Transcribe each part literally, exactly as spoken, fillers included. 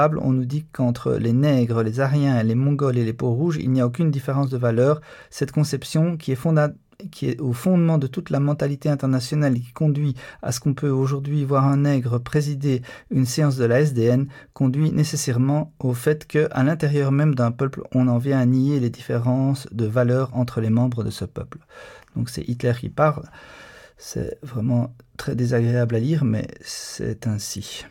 On nous dit qu'entre les nègres, les Aryens, les Mongols et les peaux rouges, il n'y a aucune différence de valeur. Cette conception qui est, fonda... qui est au fondement de toute la mentalité internationale et qui conduit à ce qu'on peut aujourd'hui voir un nègre présider une séance de la S D N conduit nécessairement au fait qu'à l'intérieur même d'un peuple, on en vient à nier les différences de valeur entre les membres de ce peuple. Donc c'est Hitler qui parle. C'est vraiment très désagréable à lire, mais c'est ainsi.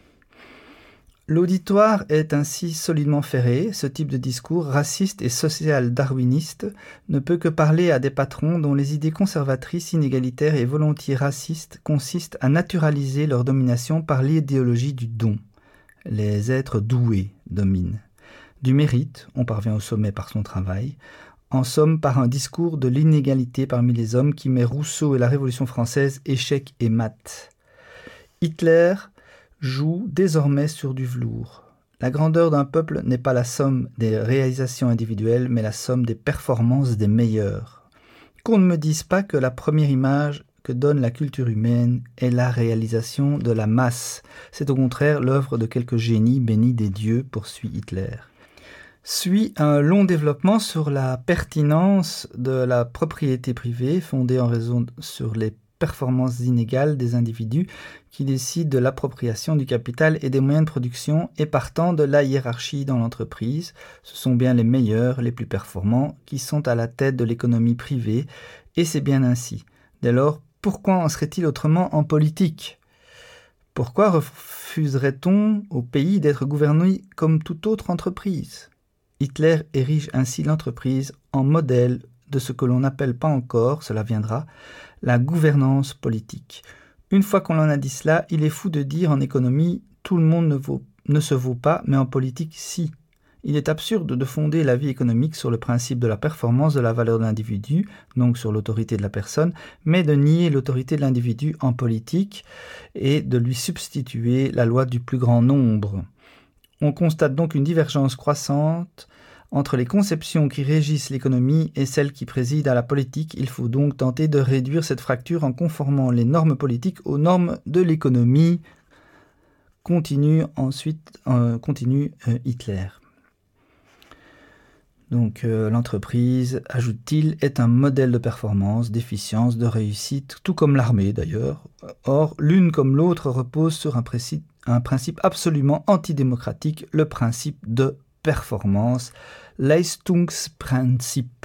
L'auditoire est ainsi solidement ferré. Ce type de discours raciste et social-darwiniste ne peut que parler à des patrons dont les idées conservatrices, inégalitaires et volontiers racistes consistent à naturaliser leur domination par l'idéologie du don. Les êtres doués dominent. Du mérite, on parvient au sommet par son travail, en somme par un discours de l'inégalité parmi les hommes qui met Rousseau et la Révolution française échec et mat. Hitler joue désormais sur du velours. La grandeur d'un peuple n'est pas la somme des réalisations individuelles, mais la somme des performances des meilleurs. Qu'on ne me dise pas que la première image que donne la culture humaine est la réalisation de la masse. C'est au contraire l'œuvre de quelques génies bénis des dieux, poursuit Hitler. Suit un long développement sur la pertinence de la propriété privée, fondée en raison sur les performances inégales des individus qui décident de l'appropriation du capital et des moyens de production et partant de la hiérarchie dans l'entreprise. Ce sont bien les meilleurs, les plus performants qui sont à la tête de l'économie privée et c'est bien ainsi. Dès lors, pourquoi en serait-il autrement en politique ? Pourquoi refuserait-on au pays d'être gouverné comme toute autre entreprise ? Hitler érige ainsi l'entreprise en modèle de ce que l'on n'appelle pas encore, cela viendra, la gouvernance politique. Une fois qu'on en a dit cela, il est fou de dire en économie « tout le monde ne, vaut, ne se vaut pas, mais en politique, si ». Il est absurde de fonder la vie économique sur le principe de la performance de la valeur de l'individu, donc sur l'autorité de la personne, mais de nier l'autorité de l'individu en politique et de lui substituer la loi du plus grand nombre. On constate donc une divergence croissante entre les conceptions qui régissent l'économie et celles qui président à la politique. Il faut donc tenter de réduire cette fracture en conformant les normes politiques aux normes de l'économie. Continue ensuite euh, continue euh, Hitler. Donc euh, l'entreprise, ajoute-t-il, est un modèle de performance, d'efficience, de réussite, tout comme l'armée d'ailleurs. Or, l'une comme l'autre repose sur un principe, un principe absolument antidémocratique, le principe de performance, Leistungsprinzip.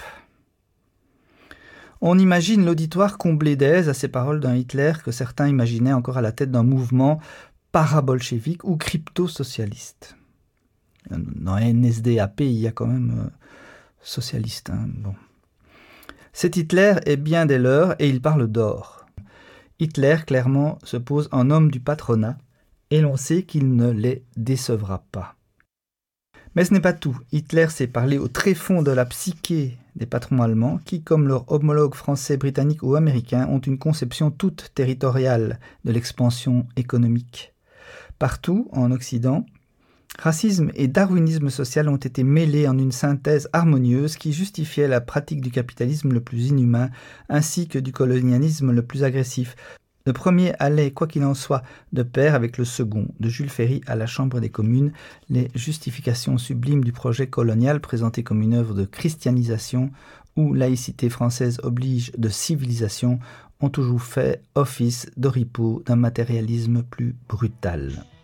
On imagine l'auditoire comblé d'aise à ces paroles d'un Hitler que certains imaginaient encore à la tête d'un mouvement parabolchevique ou crypto-socialiste. Dans N S D A P, il y a quand même euh, socialiste. Hein, bon. Cet Hitler est bien des leurs et il parle d'or. Hitler, clairement, se pose en homme du patronat et l'on sait qu'il ne les décevra pas. Mais ce n'est pas tout. Hitler sait parler au tréfonds de la psyché des patrons allemands qui, comme leurs homologues français, britanniques ou américains, ont une conception toute territoriale de l'expansion économique. Partout, en Occident, racisme et darwinisme social ont été mêlés en une synthèse harmonieuse qui justifiait la pratique du capitalisme le plus inhumain ainsi que du colonialisme le plus agressif. Le premier allait, quoi qu'il en soit, de pair avec le second, de Jules Ferry à la Chambre des communes, les justifications sublimes du projet colonial présenté comme une œuvre de christianisation où laïcité française oblige de civilisation ont toujours fait office d'oripeau d'un matérialisme plus brutal.